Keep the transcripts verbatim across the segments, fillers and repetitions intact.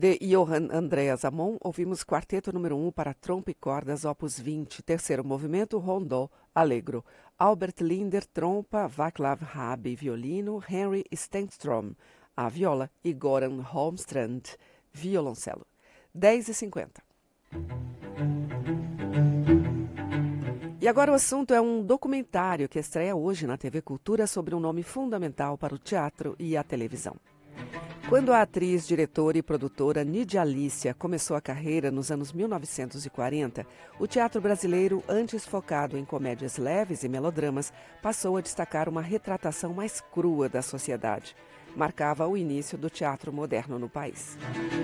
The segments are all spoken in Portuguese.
De Johann Andreas Ammon, ouvimos Quarteto número um para trompa e cordas, opus vinte, terceiro movimento, Rondó, Allegro. Albert Linder, trompa, Václav Habe, violino, Henry Stenstrom, a viola, e Goran Holmstrand, violoncelo. dez e cinquenta. E agora o assunto é um documentário que estreia hoje na T V Cultura sobre um nome fundamental para o teatro e a televisão. Quando a atriz, diretora e produtora Nydia Alicia começou a carreira nos anos mil novecentos e quarenta, o teatro brasileiro, antes focado em comédias leves e melodramas, passou a destacar uma retratação mais crua da sociedade. Marcava o início do teatro moderno no país.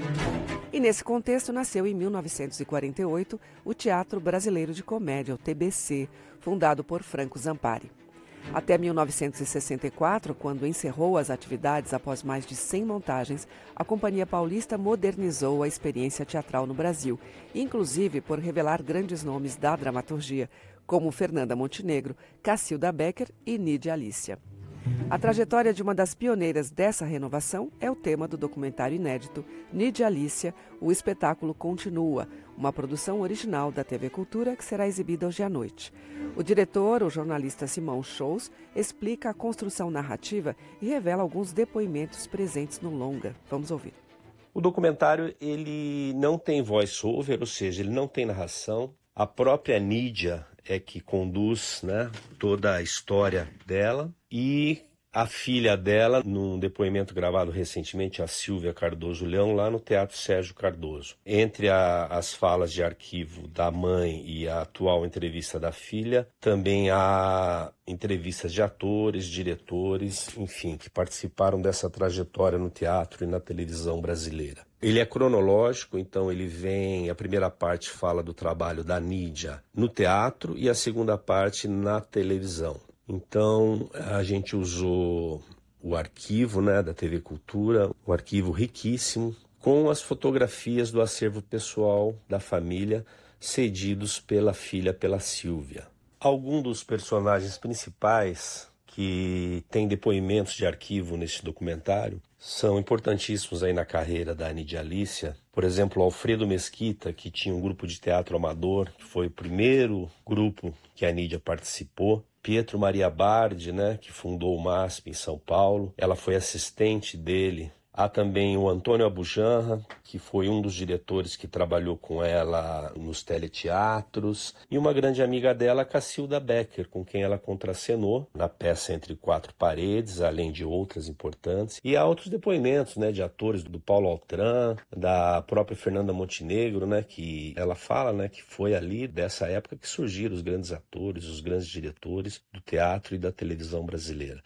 E nesse contexto nasceu em mil novecentos e quarenta e oito o Teatro Brasileiro de Comédia, o T B C, fundado por Franco Zampari. Até mil novecentos e sessenta e quatro, quando encerrou as atividades após mais de cem montagens, a Companhia Paulista modernizou a experiência teatral no Brasil, inclusive por revelar grandes nomes da dramaturgia, como Fernanda Montenegro, Cacilda Becker e Nydia Alicia. A trajetória de uma das pioneiras dessa renovação é o tema do documentário inédito Nydia Alicia, O Espetáculo Continua, uma produção original da T V Cultura que será exibida hoje à noite. O diretor, o jornalista Simão Shows, explica a construção narrativa e revela alguns depoimentos presentes no longa. Vamos ouvir. O documentário ele não tem voice-over, ou seja, ele não tem narração. A própria Nydia é que conduz, né, toda a história dela, e a filha dela, num depoimento gravado recentemente, a Silvia Cardoso Leão, lá no Teatro Sérgio Cardoso. Entre a, as falas de arquivo da mãe e a atual entrevista da filha, também há entrevistas de atores, diretores, enfim, que participaram dessa trajetória no teatro e na televisão brasileira. Ele é cronológico, então ele vem, a primeira parte fala do trabalho da Nydia no teatro e a segunda parte na televisão. Então a gente usou o arquivo, né, da T V Cultura, um arquivo riquíssimo, com as fotografias do acervo pessoal da família, cedidos pela filha, pela Silvia. Alguns dos personagens principais que têm depoimentos de arquivo nesse documentário são importantíssimos aí na carreira da Nydia Alicia. Por exemplo, Alfredo Mesquita, que tinha um grupo de teatro amador, que foi o primeiro grupo que a Nydia participou. Pietro Maria Bardi, né, que fundou o M A S P em São Paulo, ela foi assistente dele. Há também o Antônio Abujanra, que foi um dos diretores que trabalhou com ela nos teleteatros, e uma grande amiga dela, Cacilda Becker, com quem ela contracenou na peça Entre Quatro Paredes, além de outras importantes. E há outros depoimentos, né, de atores do Paulo Altran, da própria Fernanda Montenegro, né, que ela fala, né, que foi ali dessa época que surgiram os grandes atores, os grandes diretores do teatro e da televisão brasileira.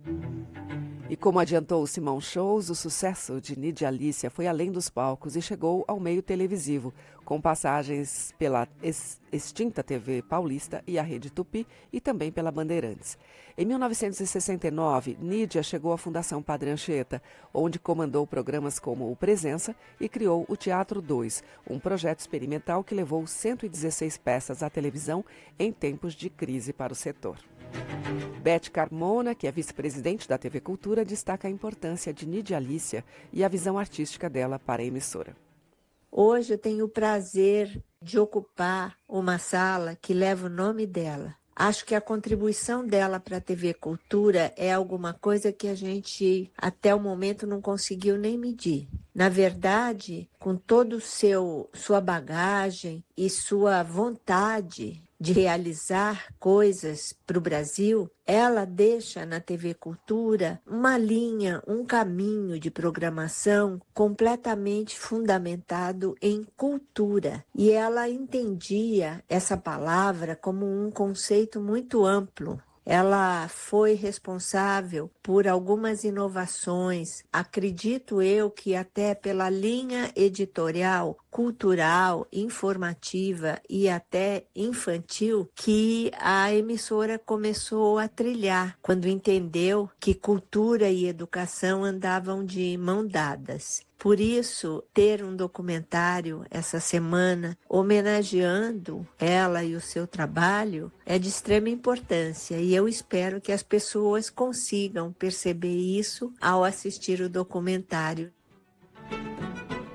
E como adiantou o Simão Shows, o sucesso de Nydia Alicia foi além dos palcos e chegou ao meio televisivo, com passagens pela ex- extinta T V Paulista e a Rede Tupi e também pela Bandeirantes. Em mil novecentos e sessenta e nove, Nydia chegou à Fundação Padre Anchieta, onde comandou programas como o Presença e criou o Teatro dois, um projeto experimental que levou cento e dezesseis peças à televisão em tempos de crise para o setor. Beth Carmona, que é vice-presidente da T V Cultura, destaca a importância de Nydia Alicia e a visão artística dela para a emissora. Hoje eu tenho o prazer de ocupar uma sala que leva o nome dela. Acho que a contribuição dela para a T V Cultura é alguma coisa que a gente até o momento não conseguiu nem medir. Na verdade, com todo o seu sua bagagem e sua vontade de realizar coisas para o Brasil, ela deixa na T V Cultura uma linha, um caminho de programação completamente fundamentado em cultura. E ela entendia essa palavra como um conceito muito amplo. Ela foi responsável por algumas inovações, acredito eu que até pela linha editorial, cultural, informativa e até infantil que a emissora começou a trilhar, quando entendeu que cultura e educação andavam de mão dadas. Por isso, ter um documentário essa semana homenageando ela e o seu trabalho é de extrema importância e eu espero que as pessoas consigam perceber isso ao assistir o documentário.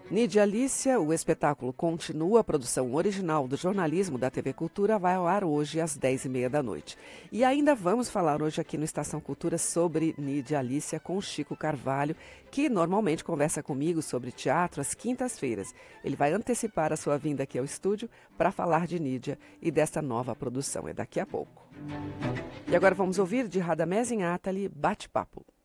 Nídia Alicia, o espetáculo continua. A produção original do jornalismo da T V Cultura vai ao ar hoje às dez e meia da noite. E ainda vamos falar hoje aqui no Estação Cultura sobre Nídia Alicia com o Chico Carvalho, que normalmente conversa comigo sobre teatro às quintas-feiras. Ele vai antecipar a sua vinda aqui ao estúdio para falar de Nídia e desta nova produção. É daqui a pouco. E agora vamos ouvir de Radamés Inátali, Bate-Papo.